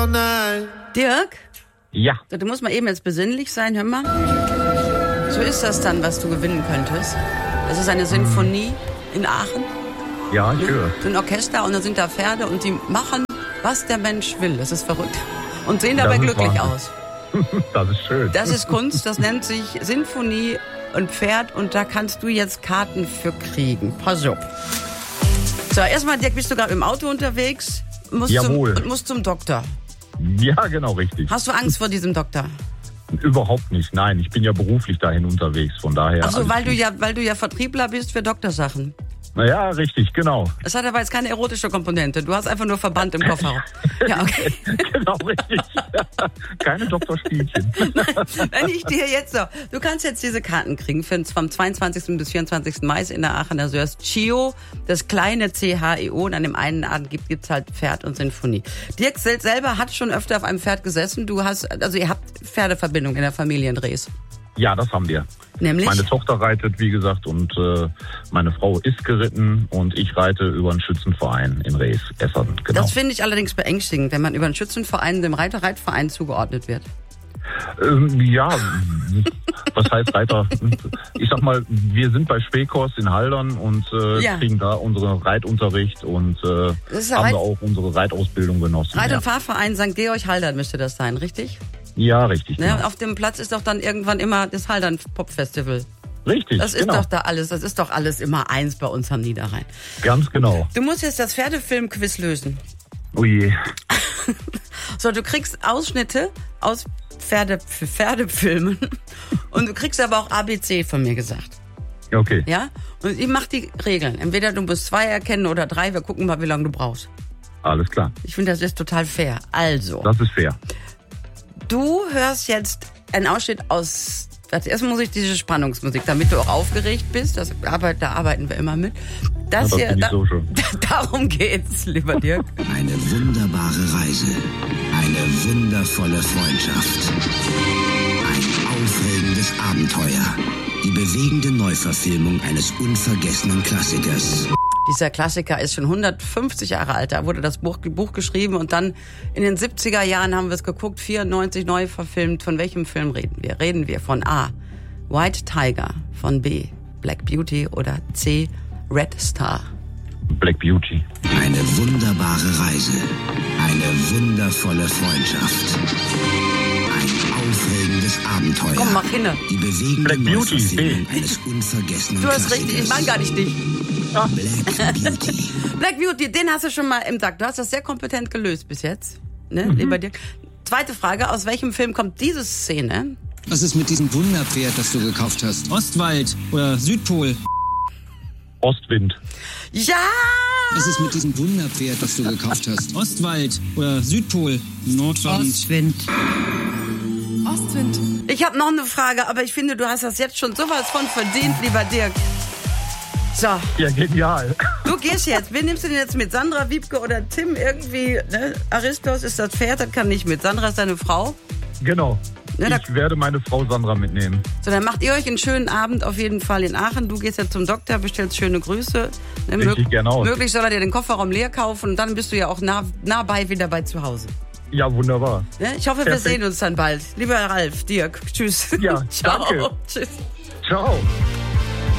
Dirk? Ja. Du musst mal eben jetzt besinnlich sein, hör mal. So ist das dann, was du gewinnen könntest. Das ist eine Sinfonie in Aachen. Ja, ich höre. So ein Orchester und da sind da Pferde und die machen, was der Mensch will. Das ist verrückt. Und sehen dabei glücklich aus. Das ist schön. Das ist Kunst, das nennt sich Sinfonie und Pferd und da kannst du jetzt Karten für kriegen. Pass auf. So, erstmal, Dirk, bist du gerade im Auto unterwegs? Musst zum Doktor. Ja, genau, richtig. Hast du Angst vor diesem Doktor? Überhaupt nicht, nein. Ich bin ja beruflich dahin unterwegs, von daher... Ach so, weil du ja Vertriebler bist für Doktorsachen. Naja, richtig, genau. Es hat aber jetzt keine erotische Komponente. Du hast einfach nur Verband im Kofferraum. Ja, okay. Genau, richtig. Keine Doktorspielchen. Wenn ich dir jetzt so... Du kannst jetzt diese Karten kriegen vom 22. bis 24. Mai in der Aachener Sörs. Chio, das kleine CHEO. Und an dem einen Abend gibt's halt Pferd und Sinfonie. Dirk selber hat schon öfter auf einem Pferd gesessen. Ihr habt Pferdeverbindung in der Familie in Rees. Ja, das haben wir. Nämlich? Meine Tochter reitet, wie gesagt, und meine Frau ist geritten und ich reite über einen Schützenverein in Rees, Essen, genau. Das finde ich allerdings beängstigend, wenn man über einen Schützenverein dem Reitverein zugeordnet wird. Ja, was heißt Reiter? Ich sag mal, wir sind bei Spekos in Haldern und kriegen da unseren Reitunterricht und haben da auch unsere Reitausbildung genossen. Reit- und Fahrverein St. Georg Haldern müsste das sein, richtig? Ja, richtig. Ne? Genau. Auf dem Platz ist doch dann irgendwann immer das Haldern Pop Festival. Richtig, das ist doch da alles, das ist doch alles immer eins bei uns am Niederrhein. Ganz genau. Du musst jetzt das Pferdefilm-Quiz lösen. Oh je. So, du kriegst Ausschnitte aus Pferdefilmen und du kriegst aber auch ABC von mir gesagt. Okay. Ja? Und ich mach die Regeln. Entweder du musst 2 erkennen oder 3. Wir gucken mal, wie lange du brauchst. Alles klar. Ich finde, das ist total fair. Also. Das ist fair. Du hörst jetzt einen Ausschnitt aus... Erst muss ich diese Spannungsmusik, damit du auch aufgeregt bist. Da arbeiten wir immer mit. Das hier, so schön. Darum geht's, lieber Dirk. Eine wunderbare Reise. Eine wundervolle Freundschaft. Ein aufregendes Abenteuer. Die bewegende Neuverfilmung eines unvergessenen Klassikers. Dieser Klassiker ist schon 150 Jahre alt. Da wurde das Buch geschrieben und dann in den 70er Jahren haben wir es geguckt, 94 neu verfilmt. Von welchem Film reden wir? Reden wir von A. White Tiger, von B. Black Beauty oder C. Red Star? Black Beauty. Eine wunderbare Reise. Eine wundervolle Freundschaft. Ein aufregendes Abenteuer. Komm, mach hin. Die bewegende Neuverfilmung eines unvergessenen Klassikers. Du hast Klassikers. richtig, ich meine gar nicht dich. Black Beauty. Black Beauty, den hast du schon mal im Takt. Du hast das sehr kompetent gelöst bis jetzt, ne, lieber Dirk. Zweite Frage, aus welchem Film kommt diese Szene? Was ist mit diesem Wunderpferd, das du gekauft hast? Ostwald oder Südpol? Ostwind. Ja! Was ist mit diesem Wunderpferd, das du gekauft hast? Ostwald oder Südpol? Nordwand. Ostwind. Ich habe noch eine Frage, aber ich finde, du hast das jetzt schon sowas von verdient, lieber Dirk. So. Ja, genial. Du gehst jetzt. Wen nimmst du denn jetzt mit? Sandra, Wiebke oder Tim irgendwie? Ne? Aristos ist das Pferd, das kann nicht mit. Sandra ist deine Frau. Genau. Ne, ich werde meine Frau Sandra mitnehmen. So, dann macht ihr euch einen schönen Abend auf jeden Fall in Aachen. Du gehst jetzt zum Doktor, bestellst schöne Grüße. Ne? Richtig gerne aus. Möglich soll er dir den Kofferraum leer kaufen und dann bist du ja auch nah bei wieder bei zu Hause. Ja, wunderbar. Ne? Ich hoffe, Perfekt. wir sehen uns dann bald. Lieber Ralf, Dirk, tschüss. Ja, Ciao. danke. Tschüss. Ciao.